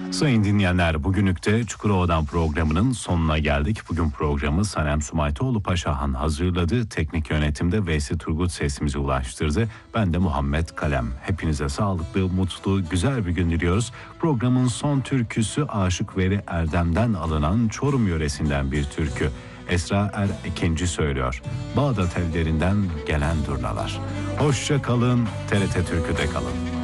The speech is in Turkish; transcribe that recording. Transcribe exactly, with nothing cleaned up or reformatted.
Sayın dinleyenler, bugünlük de Çukurova'dan programının sonuna geldik. Bugün programı Sanem Sumaytoğlu Paşahan hazırladı. Teknik yönetimde Veysi Turgut sesimizi ulaştırdı. Ben de Muhammed Kalem. Hepinize sağlıklı, mutlu, güzel bir gün diliyoruz. Programın son türküsü Aşık Veli Erdem'den alınan Çorum yöresinden bir türkü. Esra Er Ekinci söylüyor. Bağdat ellerinden gelen durnalar. Hoşça kalın, T R T Türkü'de kalın.